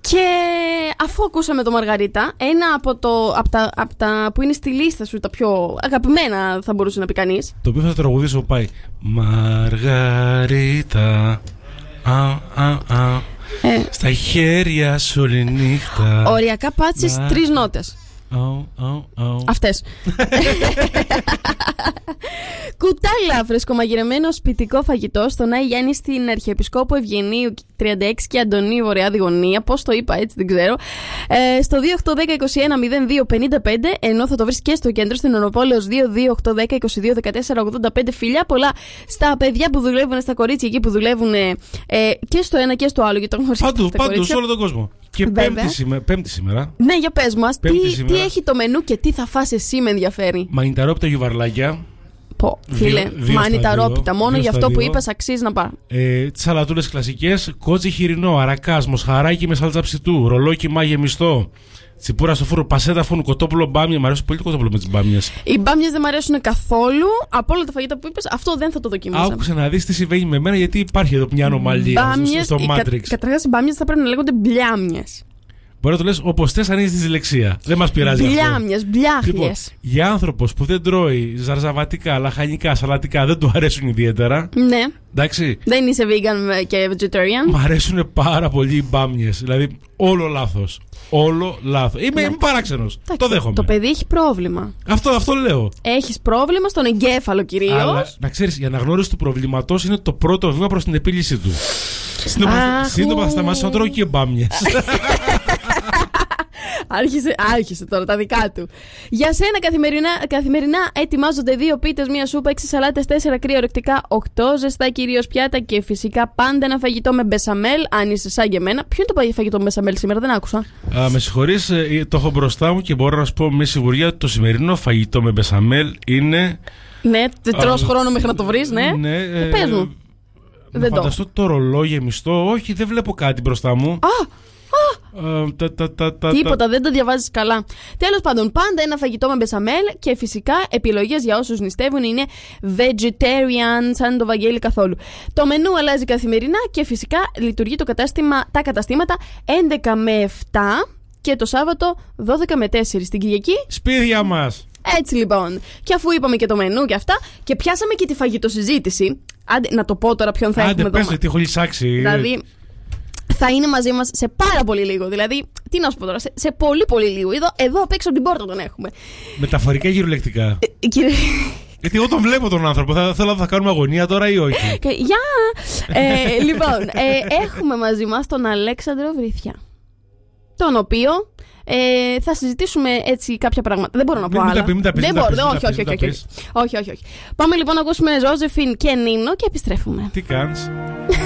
Και αφού ακούσαμε το Μαργαρίτα, ένα από τα που είναι στη λίστα σου, τα πιο αγαπημένα θα μπορούσε να πει κανείς. Το οποίο θα τραγουδήσω πάει Μαργαρίτα, στα χέρια σου όλη νύχτα. Οριακά πάτησες 3 νότες. Αυτές. Κουτάλα, φρεσκομαγειρεμένο σπιτικό φαγητό στον Άη Γιάννη στην Αρχιεπισκόπο Ευγενίου 36 και Αντωνίου Βορειάδη Γωνία. Πώς το είπα έτσι, δεν ξέρω. Στο 2810-21-02-55, ενώ θα το βρεις και στο κέντρο στην Ονοπόλεως 22810-22-14-85. Φιλιά πολλά στα παιδιά που δουλεύουν, στα κορίτσια εκεί που δουλεύουν και στο ένα και στο άλλο. Γιατί παντού, σε όλο τον κόσμο. Και πέμπτη σήμερα. Ναι, για πες μας, τι έχει το μενού και τι θα φας εσύ, με ενδιαφέρει. Μανιταρόπιτα γιουβαρλάκια. Φίλε, μανιταρόπιτα. Μόνο για αυτό που είπες αξίζει να πάω. Σαλατούλες κλασικές, κότσι χοιρινό, αρακάς, μοσχαράκι με σάλτσα ψητού, ρολόκι γεμιστό, τσιπούρα στο φούρνο, πασέτα φούρνου, κοτόπουλο μπάμια. Μ' αρέσει πολύ το κοτόπουλο με τις μπάμιες. Οι μπάμιες δεν μ' αρέσουν καθόλου. Από όλα τα φαγητά που είπες, αυτό δεν θα το δοκιμάσω. Άκουσε να δεις τι συμβαίνει με μένα, γιατί υπάρχει εδώ μια ανομαλία στο Matrix. Καταρχάς, οι μπάμιες θα πρέπει να λέγονται μπλιάμιες. Μπορεί να το λες όπως θες, αν έχεις δυσλεξία. Δεν μας πειράζει αυτό. Μπλιάμιες, μπλιάχιες. Λοιπόν, για άνθρωπος που δεν τρώει ζαρζαβατικά, λαχανικά, σαλατικά, δεν του αρέσουν ιδιαίτερα. Ναι. Εντάξει. Δεν είσαι vegan και vegetarian. Μ' αρέσουν πάρα πολύ οι μπάμιες. Δηλαδή, όλο λάθος. Όλο λάθος. Είμαι παράξενος. Το δέχομαι. Το παιδί έχει πρόβλημα. Αυτό λέω. Έχεις πρόβλημα στον εγκέφαλο κυρίως. Αλλά να ξέρεις, η αναγνώριση του προβλήματος είναι το πρώτο βήμα προς την επίλυσή του. Σύντομα θα σταματήσω να τρώω και μπάμιες. Άρχισε τώρα τα δικά του. Για σένα καθημερινά ετοιμάζονται 2 πίτες, 1 σούπα, 6 σαλάτες, 4 κρύα ορεκτικά, 8 ζεστά κυρίως πιάτα και φυσικά πάντα ένα φαγητό με μπεσαμέλ, αν είσαι σαν και εμένα. Ποιο είναι το φαγητό με μπεσαμέλ σήμερα, δεν άκουσα. Με συγχωρείς, το έχω μπροστά μου και μπορώ να σου πω με σιγουριά ότι το σημερινό φαγητό με μπεσαμέλ είναι. Ναι, τρως χρόνο μέχρι να το βρεις, ναι. Πες μου. Να φανταστώ το ρολόγι μισθό. Όχι, δεν βλέπω κάτι μπροστά μου. Τίποτα, δεν το διαβάζεις καλά. Τέλος πάντων, πάντα ένα φαγητό με μπεσαμέλ και φυσικά επιλογές για όσους νηστεύουν είναι vegetarian, σαν το Βαγγέλη καθόλου. Το μενού αλλάζει καθημερινά και φυσικά λειτουργεί τα καταστήματα 11 με 7 και το Σάββατο 12 με 4. Στην Κυριακή σπίτια μας. Έτσι λοιπόν. Και αφού είπαμε και το μενού και αυτά και πιάσαμε και τη φαγητοσυζήτηση. Άντε, να το πω τώρα ποιον θα έχουμε εδώ. Άντε, τι έχω λυσάξει. Δηλαδή, θα είναι μαζί μας σε πάρα πολύ λίγο. Δηλαδή, τι να σου πω τώρα, σε πολύ πολύ λίγο. Εδώ απ' έξω από την πόρτα τον έχουμε. Μεταφορικά ή γυρολεκτικά. Γιατί εγώ τον βλέπω τον άνθρωπο. Θέλω να θα κάνουμε αγωνία τώρα ή όχι. Λοιπόν, έχουμε μαζί μας τον Αλέξανδρο Βριθιά. Τον οποίο θα συζητήσουμε έτσι κάποια πράγματα. Δεν μπορώ να πω άλλα. Δεν μπορώ. Όχι. Πάμε λοιπόν να ακούσουμε Ζώζεφιν και Νίνο και επιστρέφουμε. Τι κάνεις?